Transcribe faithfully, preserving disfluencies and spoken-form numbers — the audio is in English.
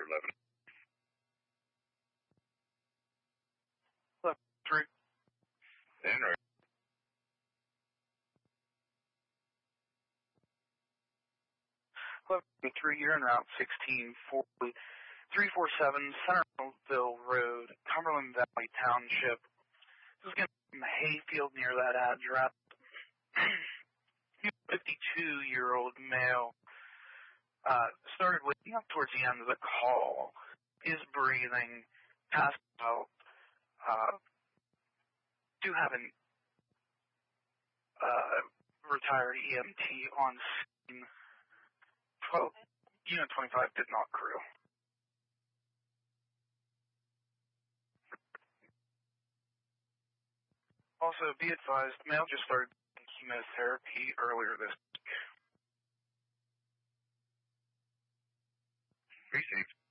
eleven. Left three. And right. Left three, you're en route sixteen forty, three forty-seven Centerville Road, Cumberland Valley Township. This is going to be in the hayfield near that address. fifty-two-year-old male. Uh, started waking up towards the end of the call. Is breathing. Passed out. Uh, do have an uh, retired E M T on scene. twelve, Unit twenty-five did not crew. Also, be advised, male just started chemotherapy earlier this week. Received.